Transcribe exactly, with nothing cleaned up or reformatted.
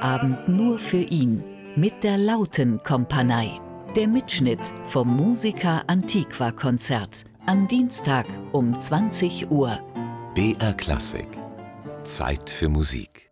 Abend nur für ihn mit der Lautenkompanie. Der Mitschnitt vom Musica Antiqua Konzert am Dienstag um zwanzig Uhr. B R Klassik. Zeit für Musik.